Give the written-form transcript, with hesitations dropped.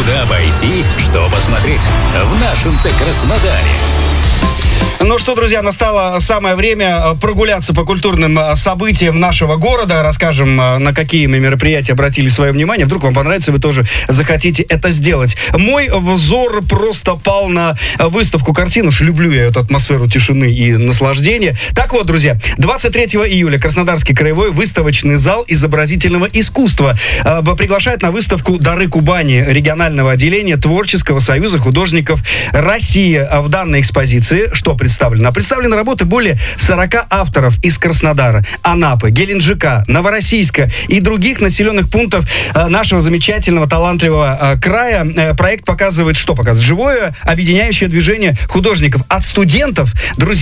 Куда пойти, что посмотреть в нашем-то Краснодаре? Ну что, друзья, настало самое время прогуляться по культурным событиям нашего города. Расскажем, на какие мы мероприятия обратили свое внимание. Вдруг вам понравится, вы тоже захотите это сделать. Мой взор просто пал на выставку картин. Уж люблю я эту атмосферу тишины и наслаждения. Так вот, друзья, 23 июля Краснодарский краевой выставочный зал изобразительного искусства приглашает на выставку «Дары Кубани» регионального отделения Творческого союза художников России. В данной экспозиции что представлено? Представлены работы более 40 авторов из Краснодара, Анапы, Геленджика, Новороссийска и других населенных пунктов нашего замечательного, талантливого края. Проект показывает, что показывает? Живое объединяющее движение художников от студентов, друзья,